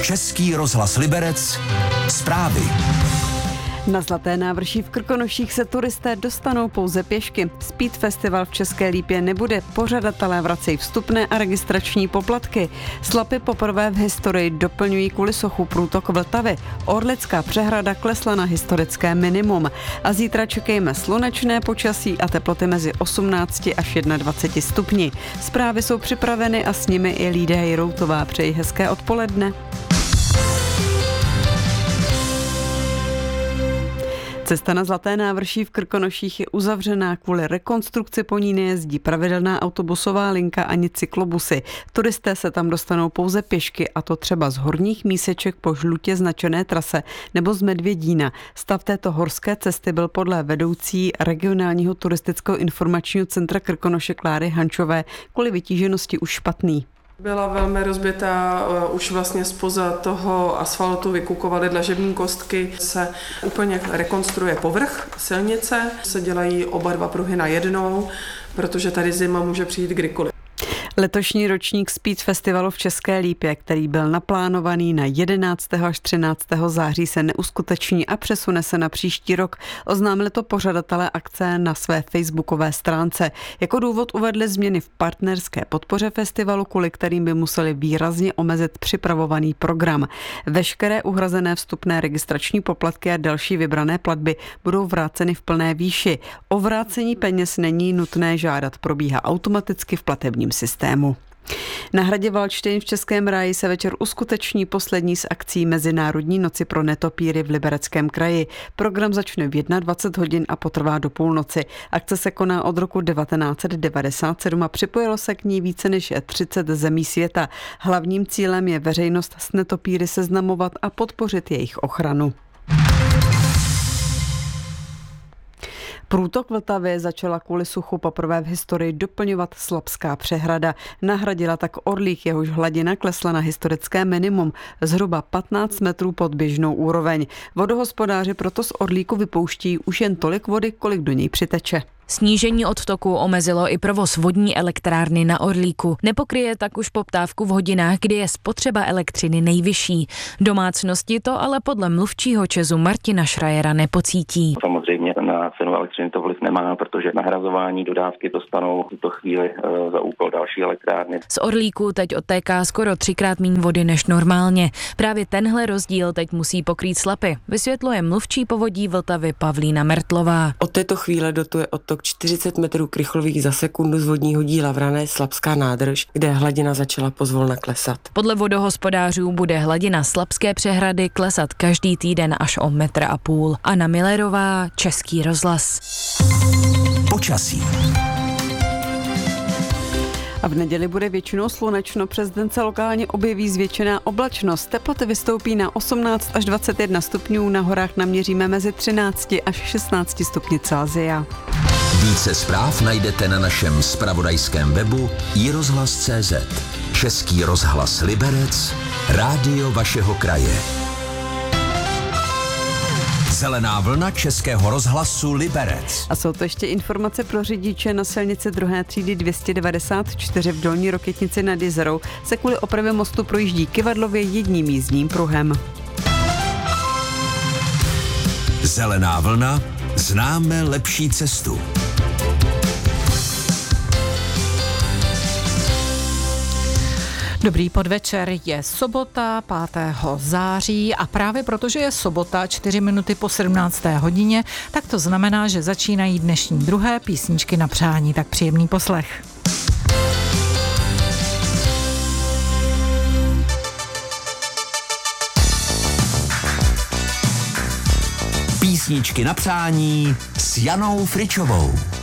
Český rozhlas Liberec. Zprávy. Na Zlaté návrší v Krkonoších se turisté dostanou pouze pěšky. Speed Festival v České Lípě nebude. Pořadatelé vracejí vstupné a registrační poplatky. Slapy poprvé v historii doplňují kvůli sochu průtok Vltavy. Orlická přehrada klesla na historické minimum. A zítra čekejme slunečné počasí a teploty mezi 18 až 21 stupni. Zprávy jsou připraveny a s nimi i Lída Jiroutová. Přeji hezké odpoledne. Cesta na Zlaté návrší v Krkonoších je uzavřená kvůli rekonstrukci, po ní nejezdí pravidelná autobusová linka ani cyklobusy. Turisté se tam dostanou pouze pěšky, a to třeba z Horních Míseček po žlutě značené trase nebo z Medvědína. Stav této horské cesty byl podle vedoucí regionálního turistického informačního centra Krkonoše Kláry Hančové kvůli vytíženosti už špatný. Byla velmi rozbitá, už vlastně spoza toho asfaltu vykukovaly dlažební kostky, se úplně rekonstruuje povrch silnice, se dělají oba dva pruhy najednou, protože tady zima může přijít kdykoliv. Letošní ročník Speed Festivalu v České Lípě, který byl naplánovaný na 11. až 13. září, se neuskuteční a přesune se na příští rok. Oznámili to pořadatelé akce na své facebookové stránce. Jako důvod uvedli změny v partnerské podpoře festivalu, kvůli kterým by museli výrazně omezit připravovaný program. Veškeré uhrazené vstupné registrační poplatky a další vybrané platby budou vráceny v plné výši. O vrácení peněz není nutné žádat, probíhá automaticky v platebním systému. Na hradě Valdštejn v Českém ráji se večer uskuteční poslední z akcí Mezinárodní noci pro netopíry v Libereckém kraji. Program začne v 21 hodin a potrvá do půlnoci. Akce se koná od roku 1997 a připojilo se k ní více než 30 zemí světa. Hlavním cílem je veřejnost s netopíry seznamovat a podpořit jejich ochranu. Průtok Vltavy začala kvůli suchu poprvé v historii doplňovat Slapská přehrada. Nahradila tak Orlík, jehož hladina klesla na historické minimum, zhruba 15 metrů pod běžnou úroveň. Vodohospodáři proto z Orlíku vypouští už jen tolik vody, kolik do něj přiteče. Snížení odtoku omezilo i provoz vodní elektrárny na Orlíku. Nepokryje tak už poptávku v hodinách, kdy je spotřeba elektřiny nejvyšší. Domácnosti to ale podle mluvčího ČEZu Martina Šrajera nepocítí. Samozřejmě na cenu elektřiny to vliv nemá, protože nahrazování dodávky dostanou v tuto chvíli za úkol další elektrárny. Z Orlíku teď odtéká skoro 3krát méně vody než normálně. Právě tenhle rozdíl teď musí pokrýt Slapy, vysvětluje mluvčí povodí Vltavy Pavlína Mertlová. Od této chvíle dotuje odtok 40 metrů krychlových za sekundu z vodního díla Vrané Slapská nádrž, kde hladina začala pozvolna klesat. Podle vodohospodářů bude hladina Slapské přehrady klesat každý týden až o 1,5 metru. Anna Millerová, Český rozhlas. Počasí. A v neděli bude většinou slunečno, přes den se lokálně objeví zvětšená oblačnost. Teploty vystoupí na 18 až 21 stupňů, na horách naměříme mezi 13 až 16 stupni Celsia. Více zpráv najdete na našem zpravodajském webu iRozhlas.cz. Český rozhlas Liberec, rádio vašeho kraje. Zelená vlna Českého rozhlasu Liberec. A jsou to ještě informace pro řidiče. Na silnici 2. třídy 294 v Dolní Rokytnici nad Jizerou se kvůli opravě mostu projíždí kyvadlově jedním jízdním pruhem. Zelená vlna, známe lepší cestu. Dobrý podvečer, je sobota 5. září a právě protože je sobota 4 minuty po 17. hodině, tak to znamená, že začínají dnešní druhé písničky na přání, tak příjemný poslech. Písničky na přání s Janou Fričovou.